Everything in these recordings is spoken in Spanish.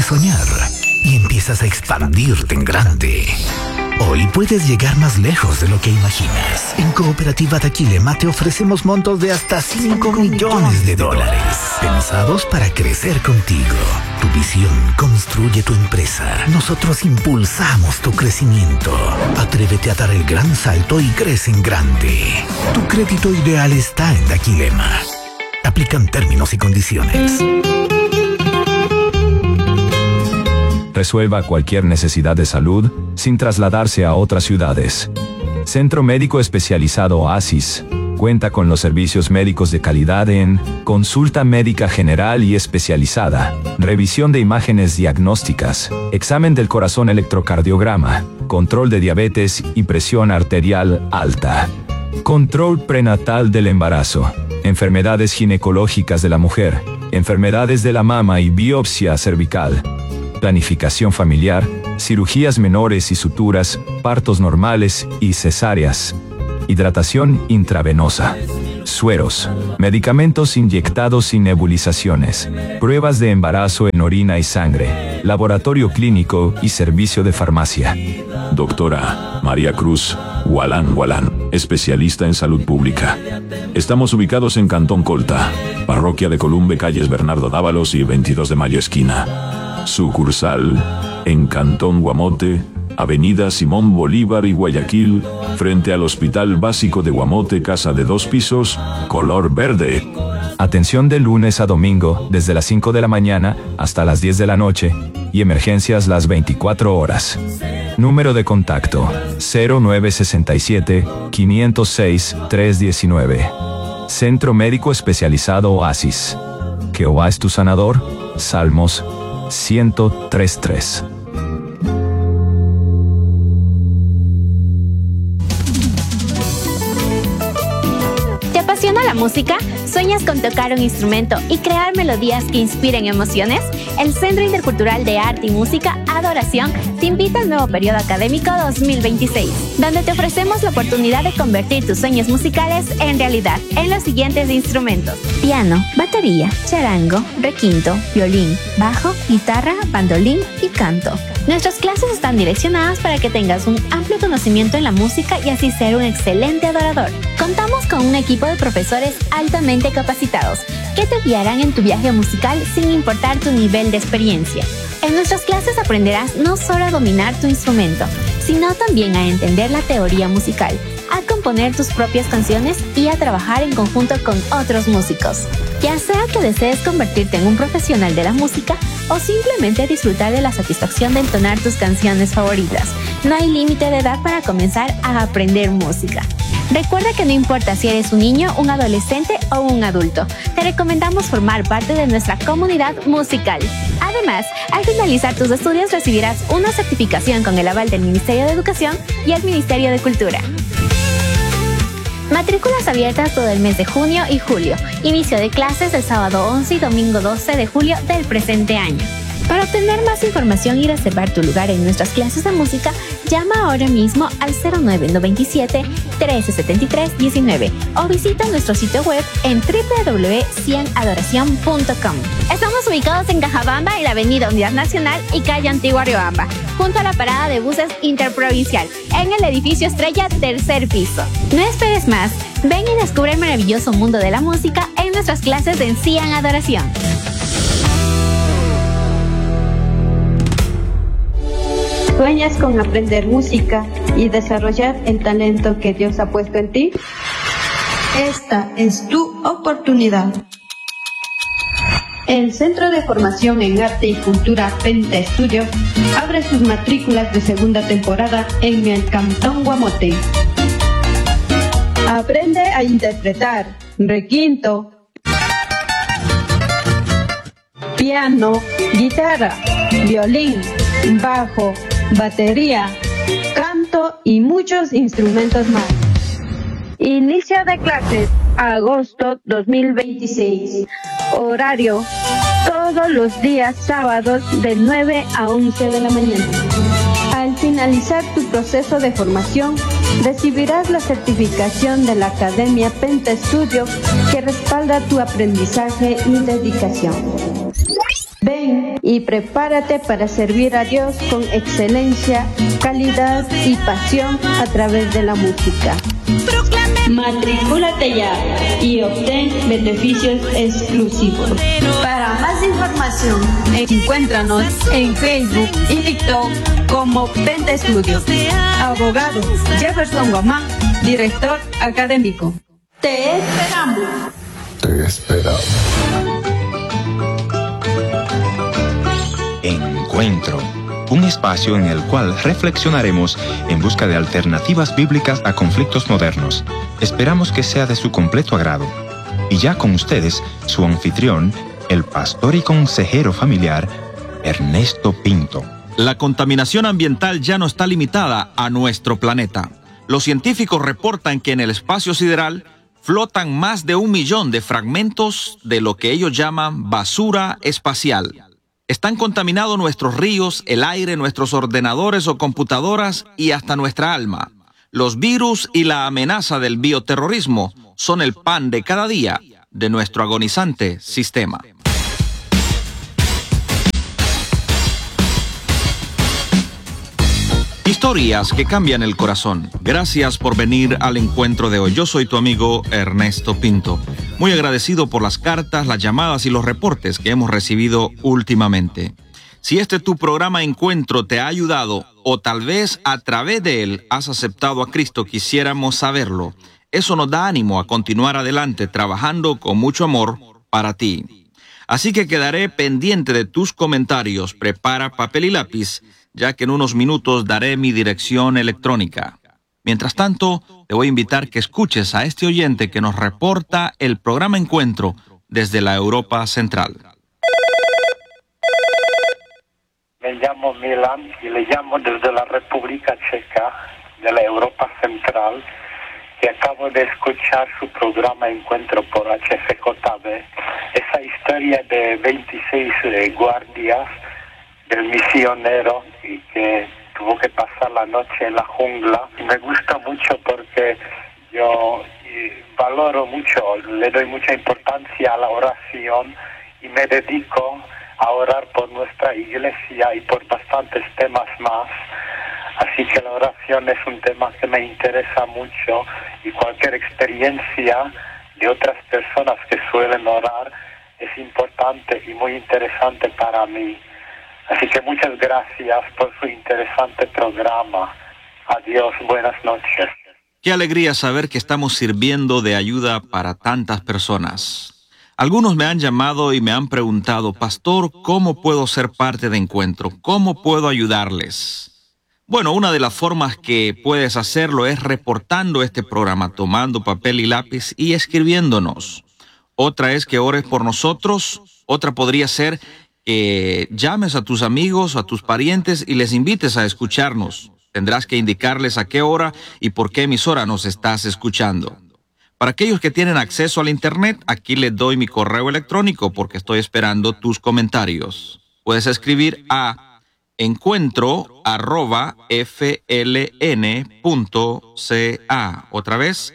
soñar y empiezas a expandirte en grande. Hoy puedes llegar más lejos de lo que imaginas. En Cooperativa Daquilema te ofrecemos montos de hasta $5 millones, pensados para crecer contigo. Tu visión construye tu empresa. Nosotros impulsamos tu crecimiento. Atrévete a dar el gran salto y crece en grande. Tu crédito ideal está en Daquilema. Aplican términos y condiciones. Resuelva cualquier necesidad de salud sin trasladarse a otras ciudades. Centro Médico Especializado Oasis cuenta con los servicios médicos de calidad en consulta médica general y especializada, revisión de imágenes diagnósticas, examen del corazón, electrocardiograma, control de diabetes y presión arterial alta, control prenatal del embarazo, enfermedades ginecológicas de la mujer, enfermedades de la mama y biopsia cervical, planificación familiar, cirugías menores y suturas, partos normales y cesáreas, hidratación intravenosa, sueros, medicamentos inyectados y nebulizaciones, pruebas de embarazo en orina y sangre, laboratorio clínico y servicio de farmacia. Doctora María Cruz Gualán, especialista en salud pública. Estamos ubicados en Cantón Colta, Parroquia de Columbe, calles Bernardo Dávalos y 22 de Mayo esquina. Sucursal en Cantón Guamote, Avenida Simón Bolívar y Guayaquil, frente al Hospital Básico de Guamote, casa de 2 pisos, color verde. Atención de lunes a domingo, desde las 5 de la mañana hasta las 10 de la noche, y emergencias las 24 horas. Número de contacto: 0967-506-319. Centro Médico Especializado Oasis. Jehová es tu sanador. Salmos 103:3. ¿Te apasiona la música? ¿Sueñas con tocar un instrumento y crear melodías que inspiren emociones? El Centro Intercultural de Arte y Música Adoración te invita al nuevo periodo académico 2026, donde te ofrecemos la oportunidad de convertir tus sueños musicales en realidad en los siguientes instrumentos: piano, batería, charango, requinto, violín, bajo, guitarra, bandolín y canto. Nuestras clases están direccionadas para que tengas un amplio conocimiento en la música y así ser un excelente adorador. Contamos con un equipo de profesores altamente capacitados que te guiarán en tu viaje musical sin importar tu nivel de experiencia. En nuestras clases aprenderás no solo a dominar tu instrumento, sino también a entender la teoría musical, a componer tus propias canciones y a trabajar en conjunto con otros músicos. Ya sea que desees convertirte en un profesional de la música o simplemente disfrutar de la satisfacción de entonar tus canciones favoritas, no hay límite de edad para comenzar a aprender música. Recuerda que no importa si eres un niño, un adolescente o un adulto, te recomendamos formar parte de nuestra comunidad musical. Además, al finalizar tus estudios recibirás una certificación con el aval del Ministerio de Educación y el Ministerio de Cultura. Matrículas abiertas todo el mes de junio y julio. Inicio de clases el sábado 11 y domingo 12 de julio del presente año. Para obtener más información y reservar tu lugar en nuestras clases de música, llama ahora mismo al 0997-1373-19 o visita nuestro sitio web en www.cianadoracion.com. Estamos ubicados en Cajabamba, en la Avenida Unidad Nacional y calle Antigua Riobamba, junto a la parada de buses interprovincial, en el edificio Estrella, 3er piso. No esperes más, ven y descubre el maravilloso mundo de la música en nuestras clases de Cian Adoración. ¿Sueñas con aprender música y desarrollar el talento que Dios ha puesto en ti? Esta es tu oportunidad. El Centro de Formación en Arte y Cultura Penta Estudio abre sus matrículas de segunda temporada en el Cantón Guamote. Aprende a interpretar requinto, piano, guitarra, violín, bajo, batería, canto y muchos instrumentos más. Inicio de clases, agosto 2026. Horario, todos los días sábados de 9 a 11 de la mañana. Al finalizar tu proceso de formación, recibirás la certificación de la Academia Penta Estudio que respalda tu aprendizaje y dedicación. Ven y prepárate para servir a Dios con excelencia, calidad y pasión a través de la música. Matricúlate ya y obtén beneficios exclusivos. Para más información, encuéntranos en Facebook y TikTok como Penta Studio. Abogado Jefferson Guamán, director académico. Te esperamos. Te esperamos. Encuentro, un espacio en el cual reflexionaremos en busca de alternativas bíblicas a conflictos modernos. Esperamos que sea de su completo agrado. Y ya con ustedes, su anfitrión, el pastor y consejero familiar, Ernesto Pinto. La contaminación ambiental ya no está limitada a nuestro planeta. Los científicos reportan que en el espacio sideral flotan más de 1 millón de fragmentos de lo que ellos llaman basura espacial. Están contaminados nuestros ríos, el aire, nuestros ordenadores o computadoras y hasta nuestra alma. Los virus y la amenaza del bioterrorismo son el pan de cada día de nuestro agonizante sistema. Historias que cambian el corazón. Gracias por venir al encuentro de hoy. Yo soy tu amigo Ernesto Pinto. Muy agradecido por las cartas, las llamadas y los reportes que hemos recibido últimamente. Si este tu programa Encuentro te ha ayudado o tal vez a través de él has aceptado a Cristo, quisiéramos saberlo. Eso nos da ánimo a continuar adelante trabajando con mucho amor para ti. Así que quedaré pendiente de tus comentarios. Prepara papel y lápiz, ya que en unos minutos daré mi dirección electrónica. Mientras tanto, te voy a invitar que escuches a este oyente que nos reporta el programa Encuentro desde la Europa Central. Me llamo Milan y le llamo desde la República Checa, de la Europa Central, que acabo de escuchar su programa Encuentro por HCJB. Esa historia de 26 guardias del misionero y que tuvo que pasar la noche en la jungla. Me gusta mucho porque yo valoro mucho, le doy mucha importancia a la oración y me dedico a orar por nuestra iglesia y por bastantes temas más. Así que la oración es un tema que me interesa mucho y cualquier experiencia de otras personas que suelen orar es importante y muy interesante para mí. Así que muchas gracias por su interesante programa. Adiós, buenas noches. Qué alegría saber que estamos sirviendo de ayuda para tantas personas. Algunos me han llamado y me han preguntado, Pastor, ¿cómo puedo ser parte de Encuentro? ¿Cómo puedo ayudarles? Bueno, una de las formas que puedes hacerlo es reportando este programa, tomando papel y lápiz y escribiéndonos. Otra es que ores por nosotros. Otra podría ser que llames a tus amigos, a tus parientes y les invites a escucharnos. Tendrás que indicarles a qué hora y por qué emisora nos estás escuchando. Para aquellos que tienen acceso al internet, aquí les doy mi correo electrónico porque estoy esperando tus comentarios. Puedes escribir a encuentro@fln.ca. Otra vez,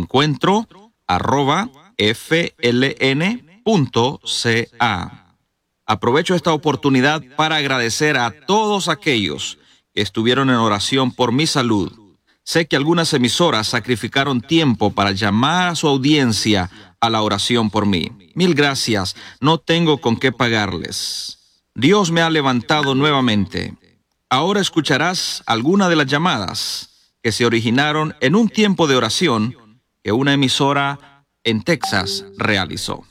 encuentro@fln.ca. Aprovecho esta oportunidad para agradecer a todos aquellos que estuvieron en oración por mi salud. Sé que algunas emisoras sacrificaron tiempo para llamar a su audiencia a la oración por mí. Mil gracias, no tengo con qué pagarles. Dios me ha levantado nuevamente. Ahora escucharás algunas de las llamadas que se originaron en un tiempo de oración que una emisora en Texas realizó.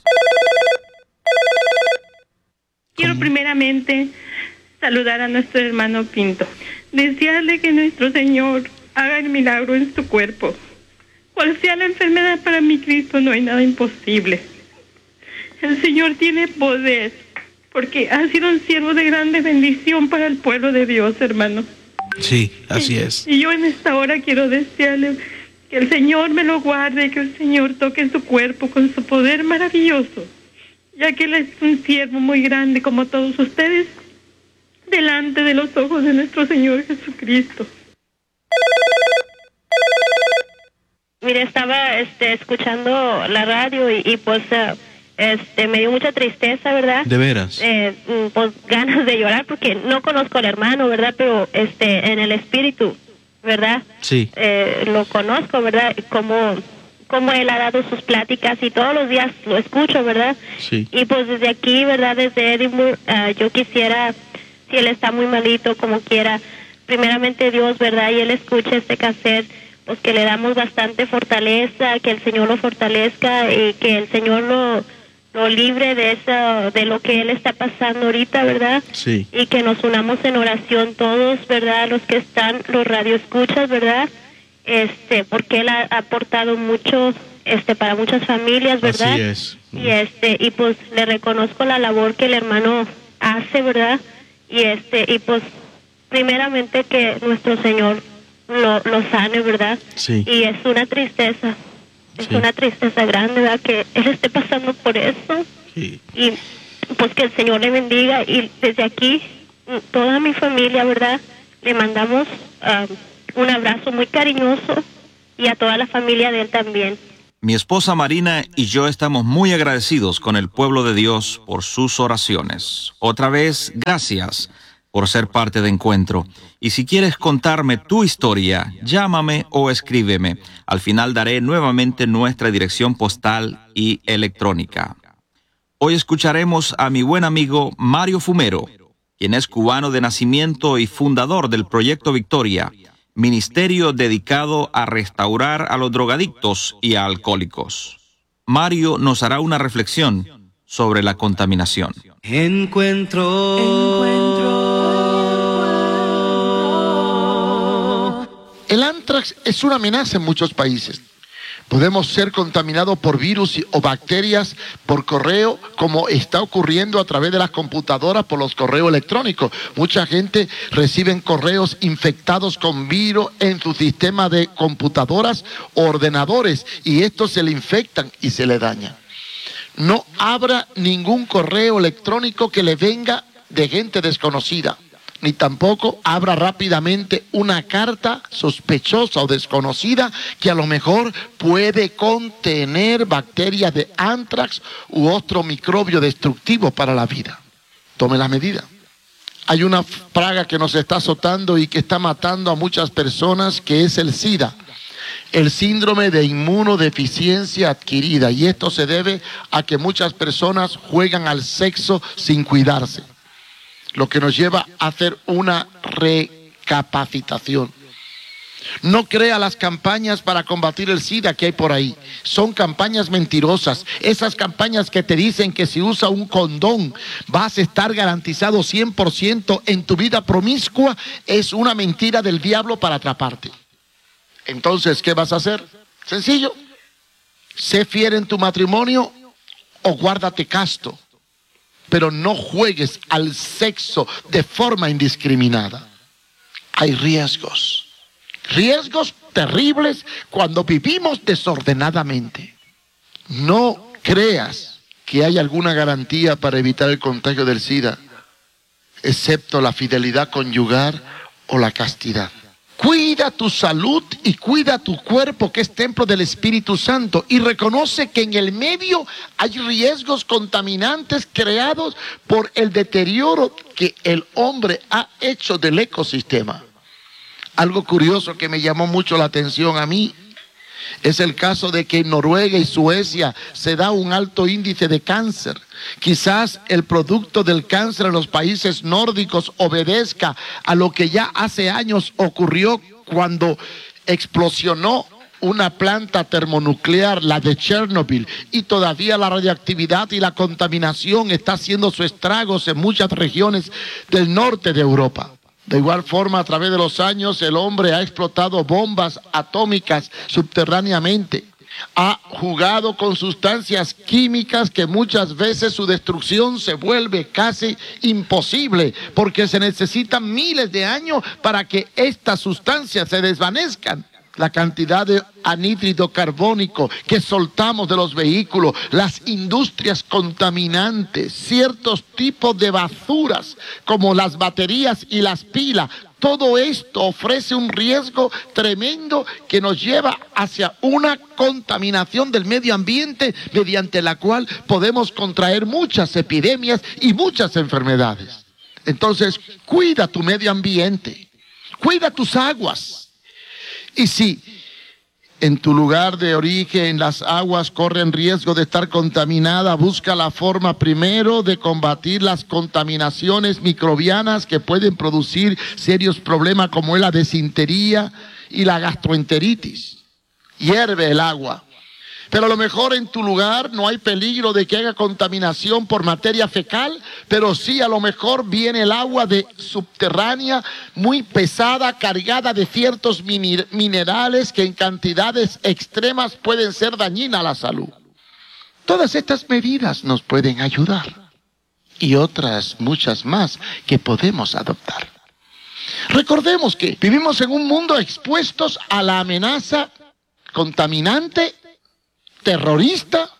Quiero primeramente saludar a nuestro hermano Pinto, desearle que nuestro Señor haga el milagro en su cuerpo. Cual sea la enfermedad, para mi Cristo no hay nada imposible. El Señor tiene poder, porque ha sido un siervo de grande bendición para el pueblo de Dios, hermano. Sí, así es. Y yo en esta hora quiero desearle que el Señor me lo guarde, que el Señor toque su cuerpo con su poder maravilloso, ya que Él es un siervo muy grande como todos ustedes, delante de los ojos de nuestro Señor Jesucristo. Mire, estaba escuchando la radio y pues me dio mucha tristeza, ¿verdad? De veras. Pues ganas de llorar porque no conozco al hermano, ¿verdad? Pero en el espíritu, ¿verdad? Sí. Lo conozco, ¿verdad? Como él ha dado sus pláticas y todos los días lo escucho, ¿verdad? Sí. Y pues desde aquí, ¿verdad? Desde Edinburgh, yo quisiera, si él está muy malito, como quiera, primeramente Dios, ¿verdad? Y él escucha este cassette, pues que le damos bastante fortaleza, que el Señor lo fortalezca y que el Señor lo libre de lo que él está pasando ahorita, ¿verdad? Sí. Y que nos unamos en oración todos, ¿verdad? Los que están, los radioescuchas, ¿verdad? Porque él ha aportado mucho, para muchas familias, ¿verdad? Así es. Y pues le reconozco la labor que el hermano hace, ¿verdad? Y pues primeramente que nuestro Señor lo sane, ¿verdad? Sí. Y es una tristeza, una tristeza grande, ¿verdad? Que él esté pasando por eso. Sí. Y pues que el Señor le bendiga. Y desde aquí, toda mi familia, ¿verdad? Le mandamos un abrazo muy cariñoso y a toda la familia de él también. Mi esposa Marina y yo estamos muy agradecidos con el pueblo de Dios por sus oraciones. Otra vez, gracias por ser parte de Encuentro. Y si quieres contarme tu historia, llámame o escríbeme. Al final daré nuevamente nuestra dirección postal y electrónica. Hoy escucharemos a mi buen amigo Mario Fumero, quien es cubano de nacimiento y fundador del Proyecto Victoria, ministerio dedicado a restaurar a los drogadictos y a alcohólicos. Mario nos hará una reflexión sobre la contaminación. El anthrax es una amenaza en muchos países. Podemos ser contaminados por virus o bacterias por correo, como está ocurriendo a través de las computadoras por los correos electrónicos. Mucha gente recibe correos infectados con virus en su sistema de computadoras o ordenadores y estos se le infectan y se le dañan. No abra ningún correo electrónico que le venga de gente desconocida, ni tampoco abra rápidamente una carta sospechosa o desconocida que a lo mejor puede contener bacterias de anthrax u otro microbio destructivo para la vida. Tome las medidas. Hay una plaga que nos está azotando y que está matando a muchas personas, que es el SIDA, el síndrome de inmunodeficiencia adquirida, y esto se debe a que muchas personas juegan al sexo sin cuidarse, lo que nos lleva a hacer una recapacitación. No crea las campañas para combatir el SIDA que hay por ahí. Son campañas mentirosas. Esas campañas que te dicen que si usas un condón vas a estar garantizado 100% en tu vida promiscua, es una mentira del diablo para atraparte. Entonces, ¿qué vas a hacer? Sencillo. Sé fiel en tu matrimonio o guárdate casto. Pero no juegues al sexo de forma indiscriminada. Hay riesgos terribles cuando vivimos desordenadamente. No creas que hay alguna garantía para evitar el contagio del SIDA, excepto la fidelidad conyugal o la castidad. Cuida tu salud y cuida tu cuerpo, que es templo del Espíritu Santo, y reconoce que en el medio hay riesgos contaminantes creados por el deterioro que el hombre ha hecho del ecosistema. Algo curioso que me llamó mucho la atención a mí es el caso de que en Noruega y Suecia se da un alto índice de cáncer. Quizás el producto del cáncer en los países nórdicos obedezca a lo que ya hace años ocurrió cuando explosionó una planta termonuclear, la de Chernobyl, y todavía la radioactividad y la contaminación está haciendo sus estragos en muchas regiones del norte de Europa. De igual forma, a través de los años, el hombre ha explotado bombas atómicas subterráneamente. Ha jugado con sustancias químicas que muchas veces su destrucción se vuelve casi imposible, porque se necesitan miles de años para que estas sustancias se desvanezcan. la cantidad de anhídrido carbónico que soltamos de los vehículos, las industrias contaminantes, ciertos tipos de basuras como las baterías y las pilas, todo esto ofrece un riesgo tremendo que nos lleva hacia una contaminación del medio ambiente mediante la cual podemos contraer muchas epidemias y muchas enfermedades. Entonces, cuida tu medio ambiente, cuida tus aguas. Y si en tu lugar de origen las aguas corren riesgo de estar contaminadas, busca la forma primero de combatir las contaminaciones microbianas que pueden producir serios problemas como es la desintería y la gastroenteritis. Hierve el agua. Pero a lo mejor en tu lugar no hay peligro de que haya contaminación por materia fecal, pero sí a lo mejor viene el agua subterránea muy pesada, cargada de ciertos minerales que en cantidades extremas pueden ser dañinas a la salud. Todas estas medidas nos pueden ayudar y otras muchas más que podemos adoptar. Recordemos que vivimos en un mundo expuestos a la amenaza contaminante, terrorista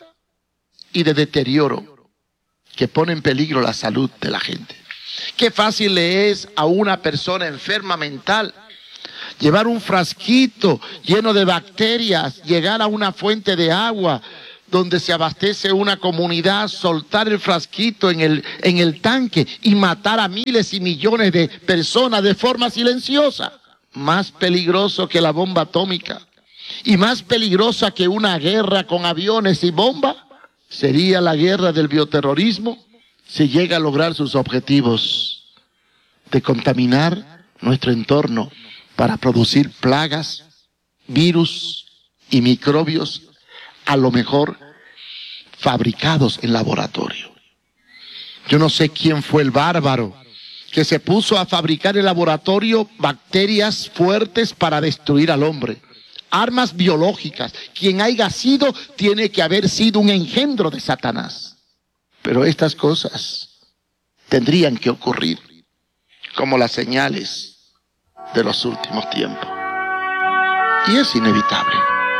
y de deterioro que pone en peligro la salud de la gente. Qué fácil le es a una persona enferma mental llevar un frasquito lleno de bacterias, llegar a una fuente de agua donde se abastece una comunidad, soltar el frasquito en el tanque y matar a miles y millones de personas de forma silenciosa. Más peligroso que la bomba atómica. Y más peligrosa que una guerra con aviones y bombas sería la guerra del bioterrorismo si llega a lograr sus objetivos de contaminar nuestro entorno para producir plagas, virus y microbios, a lo mejor fabricados en laboratorio. Yo no sé quién fue el bárbaro que se puso a fabricar en laboratorio bacterias fuertes para destruir al hombre. Armas biológicas. Quien haya sido, tiene que haber sido un engendro de Satanás. Pero estas cosas tendrían que ocurrir como las señales de los últimos tiempos. Y es inevitable.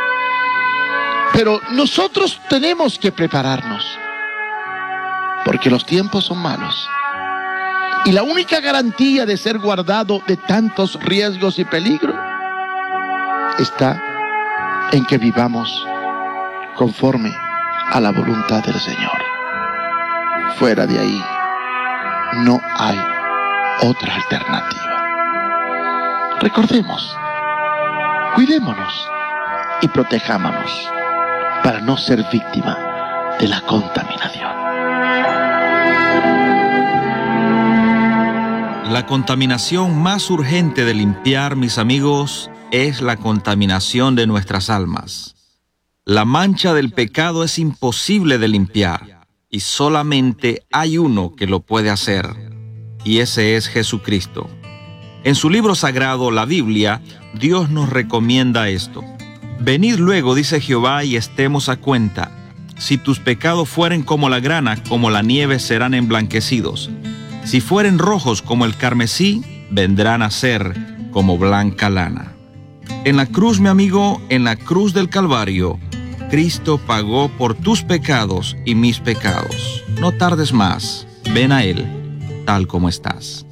Pero nosotros tenemos que prepararnos, porque los tiempos son malos. Y la única garantía de ser guardado de tantos riesgos y peligros está en que vivamos conforme a la voluntad del Señor. Fuera de ahí no hay otra alternativa. Recordemos, cuidémonos y protejámonos para no ser víctima de la contaminación. La contaminación más urgente de limpiar, mis amigos, es la contaminación de nuestras almas. La mancha del pecado es imposible de limpiar y solamente hay uno que lo puede hacer, y ese es Jesucristo. En su libro sagrado, la Biblia, Dios nos recomienda esto. Venid luego, dice Jehová, y estemos a cuenta. Si tus pecados fueren como la grana, como la nieve serán emblanquecidos. Si fueren rojos como el carmesí, vendrán a ser como blanca lana. En la cruz, mi amigo, en la cruz del Calvario, Cristo pagó por tus pecados y mis pecados. No tardes más, ven a Él, tal como estás.